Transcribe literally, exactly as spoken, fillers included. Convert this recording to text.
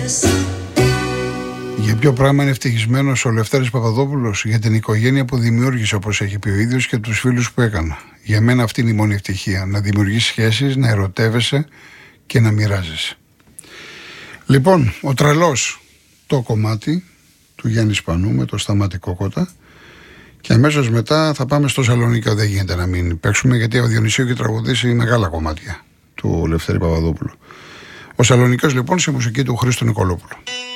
Για ποιο πράγμα είναι ευτυχισμένος ο Λευτέρης Παπαδόπουλος? Για την οικογένεια που δημιούργησε, όπως έχει πει ο ίδιος, και τους φίλους που έκανα. Για μένα αυτή είναι η μόνη ευτυχία. Να δημιουργείς σχέσεις, να ερωτεύεσαι και να μοιράζεσαι. Λοιπόν, ο Τρελός, το κομμάτι του Γιάννη Σπανού με το Σταμάτη Κόκοτα. Και αμέσως μετά θα πάμε στο Σαλονίκιο. Δεν γίνεται να μην παίξουμε, γιατί ο Διονυσίου έχει τραγουδήσει μεγάλα κομμάτια του Λευτέρη Παπαδόπουλου. Ο Σαλονικός λοιπόν, σε μουσική του Χρήστο Νικολόπουλου.